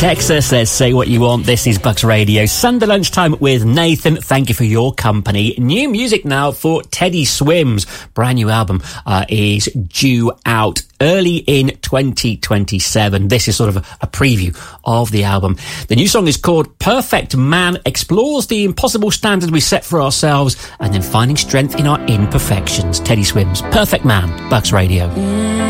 Texas says, say what you want. This is Bucks Radio. Sunday lunchtime with Nathan. Thank you for your company. New music now for Teddy Swims. Brand new album is due out early in 2027. This is sort of a preview of the album. The new song is called Perfect Man, explores the impossible standards we set for ourselves and then finding strength in our imperfections. Teddy Swims, Perfect Man, Bucks Radio.